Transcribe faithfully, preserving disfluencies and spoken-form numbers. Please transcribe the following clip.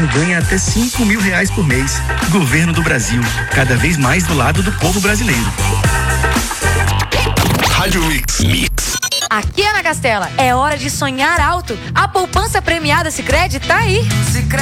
ganha até cinco mil reais por mês. Governo do Brasil, cada vez mais do lado do povo brasileiro. Rádio Mix. Mix. Aqui é na Castela. É hora de sonhar alto. A poupança premiada Sicredi tá aí.